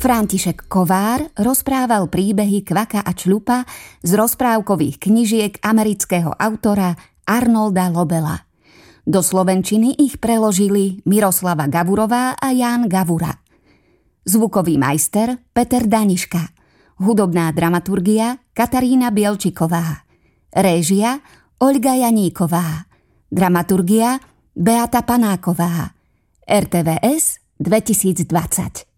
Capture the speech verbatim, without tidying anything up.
František Kovár rozprával príbehy Kvaka a Čľupa z rozprávkových knižiek amerického autora Arnolda Lobela. Do slovenčiny ich preložili Miroslava Gavurová a Ján Gavura. Zvukový majster Peter Daniška. Hudobná dramaturgia Katarína Bielčiková. Réžia Oľga Janíková. Dramaturgia Beata Panáková. er té vé es dvetisícdvadsať.